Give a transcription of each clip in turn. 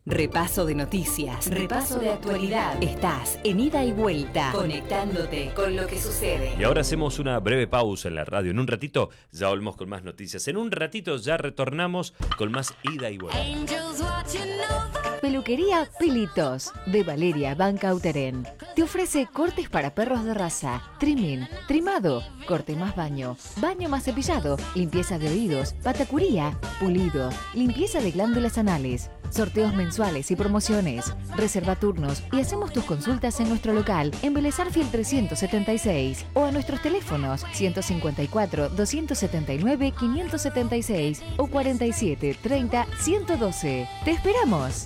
Repaso de noticias, repaso de actualidad. Estás en Ida y Vuelta, conectándote con lo que sucede. Y ahora hacemos una breve pausa en la radio. En un ratito ya volvemos con más noticias. En un ratito ya retornamos con más Ida y Vuelta. Peluquería Pelitos, de Valeria Van Cauteren. Te ofrece cortes para perros de raza, trimming, trimado, corte más baño, baño más cepillado, limpieza de oídos, patacuría, pulido, limpieza de glándulas anales, sorteos mensuales y promociones. Reserva turnos y hacemos tus consultas en nuestro local en Vélez Arfield 376 o a nuestros teléfonos 154 279 576 o 47 30 112. ¡Te esperamos!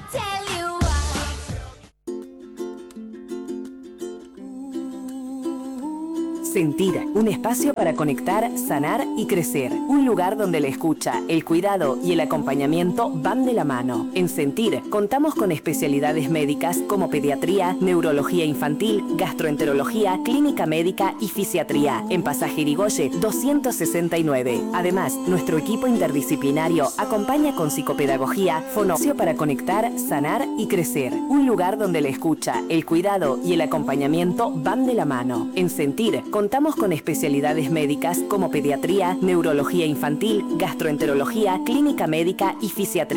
Sentir, un espacio para conectar, sanar y crecer. Un lugar donde la escucha, el cuidado y el acompañamiento van de la mano. En Sentir, contamos con especialidades médicas como pediatría, neurología infantil, gastroenterología, clínica médica y fisiatría. En Pasaje Irigoyen 269. Además, nuestro equipo interdisciplinario acompaña con psicopedagogía, fonocio para conectar, sanar y crecer. Un lugar donde la escucha, el cuidado y el acompañamiento van de la mano. En Sentir, contamos con especialidades médicas como pediatría, neurología infantil, gastroenterología, clínica médica y fisiatría.